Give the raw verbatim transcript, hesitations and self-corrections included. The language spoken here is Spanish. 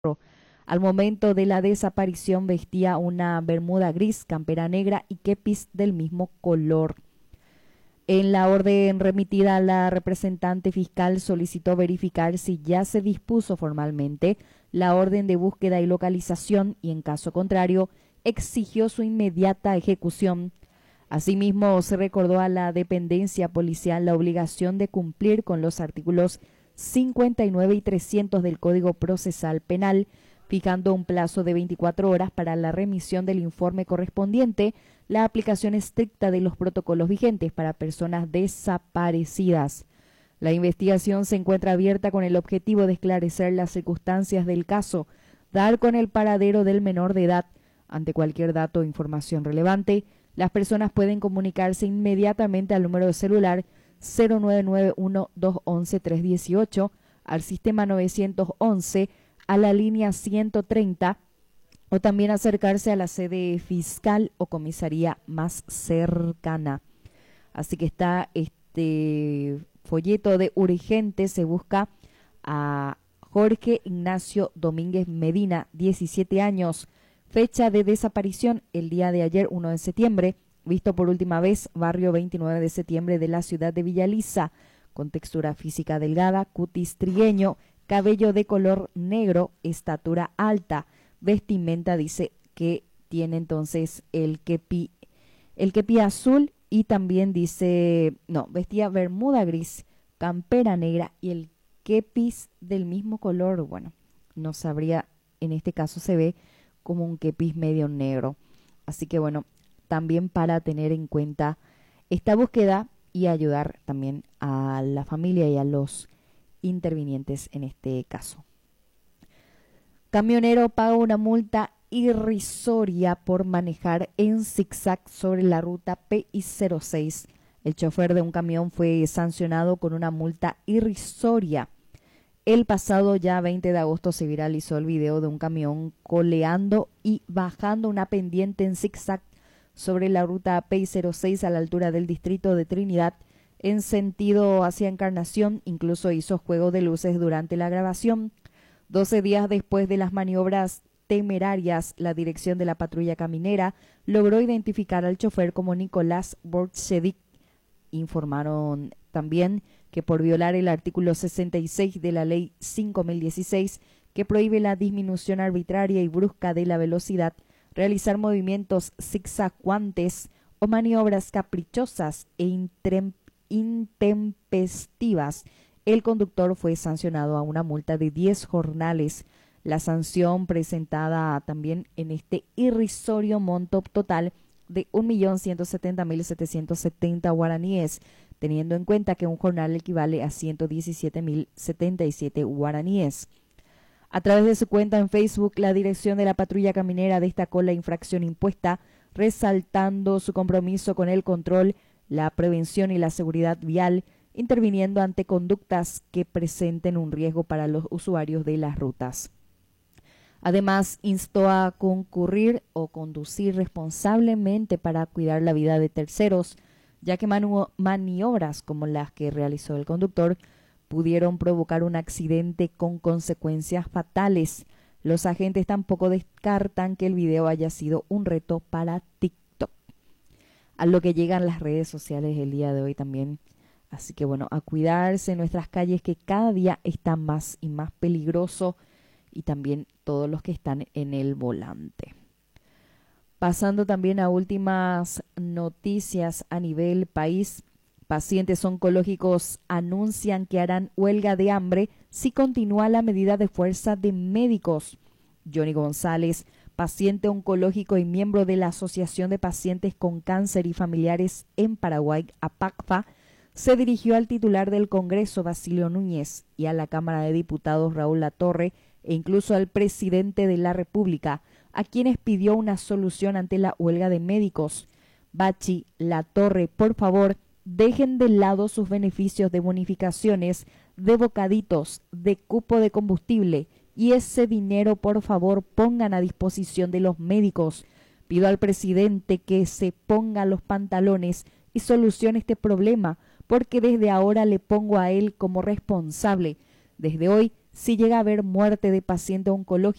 Al momento de la desaparición vestía una bermuda gris, campera negra y kepis del mismo color. En la orden remitida, la representante fiscal solicitó verificar si ya se dispuso formalmente la orden de búsqueda y localización y, en caso contrario, exigió su inmediata ejecución. Asimismo, se recordó a la dependencia policial la obligación de cumplir con los artículos cincuenta y nueve y trescientos del Código Procesal Penal, fijando un plazo de veinticuatro horas para la remisión del informe correspondiente, la aplicación estricta de los protocolos vigentes para personas desaparecidas. La investigación se encuentra abierta con el objetivo de esclarecer las circunstancias del caso, dar con el paradero del menor de edad. Ante cualquier dato o información relevante, las personas pueden comunicarse inmediatamente al número de celular cero nueve nueve uno, dos uno uno, tres uno ocho, al sistema novecientos once, a la línea ciento treinta, o también acercarse a la sede fiscal o comisaría más cercana. Así que está este folleto de urgente, se busca a Jorge Ignacio Domínguez Medina, diecisiete años, fecha de desaparición el día de ayer, uno de septiembre, visto por última vez, barrio veintinueve de septiembre de la ciudad de Villa Lisa, con textura física delgada, cutis trigueño, cabello de color negro, estatura alta, vestimenta dice que tiene entonces el kepi, el kepi azul y también dice, no, vestía bermuda gris, campera negra y el kepis del mismo color, bueno, no sabría, en este caso se ve como un kepis medio negro. Así que bueno, también para tener en cuenta esta búsqueda y ayudar también a la familia y a los intervinientes en este caso. Camionero paga una multa irrisoria por manejar en zigzag sobre la ruta P I cero seis. El chofer de un camión fue sancionado con una multa irrisoria. El pasado ya veinte de agosto se viralizó el video de un camión coleando y bajando una pendiente en zigzag sobre la ruta P I cero seis a la altura del distrito de Trinidad en sentido hacia Encarnación. Incluso hizo juego de luces durante la grabación. doce días después de las maniobras temerarias, la dirección de la patrulla caminera logró identificar al chofer como Nicolás Borchedic. Informaron también que por violar el artículo sesenta y seis de la ley cinco mil dieciséis, que prohíbe la disminución arbitraria y brusca de la velocidad, realizar movimientos zigzaguantes o maniobras caprichosas e intempestivas, el conductor fue sancionado a una multa de diez jornales. La sanción presentada también en este irrisorio monto total de un millón ciento setenta mil setecientos setenta guaraníes, teniendo en cuenta que un jornal equivale a ciento diecisiete mil setenta y siete guaraníes. A través de su cuenta en Facebook, la dirección de la patrulla caminera destacó la infracción impuesta, resaltando su compromiso con el control, la prevención y la seguridad vial, interviniendo ante conductas que presenten un riesgo para los usuarios de las rutas. Además, instó a concurrir o conducir responsablemente para cuidar la vida de terceros, ya que manu- maniobras como las que realizó el conductor pudieron provocar un accidente con consecuencias fatales. Los agentes tampoco descartan que el video haya sido un reto para TikTok. A lo que llegan las redes sociales el día de hoy también. Así que bueno, a cuidarse en nuestras calles, que cada día está más y más peligroso, y también todos los que están en el volante. Pasando también a últimas noticias a nivel país, pacientes oncológicos anuncian que harán huelga de hambre si continúa la medida de fuerza de médicos. Johnny González, paciente oncológico y miembro de la Asociación de Pacientes con Cáncer y Familiares en Paraguay, APACFA, se dirigió al titular del Congreso, Basilio Núñez, y a la Cámara de Diputados, Raúl Latorre, e incluso al presidente de la República, a quienes pidió una solución ante la huelga de médicos. Bachi, Latorre, por favor, dejen de lado sus beneficios de bonificaciones, de bocaditos, de cupo de combustible, y ese dinero, por favor, pongan a disposición de los médicos. Pido al presidente que se ponga los pantalones y solucione este problema, porque desde ahora le pongo a él como responsable. Desde hoy Si llega a haber muerte de paciente oncológico,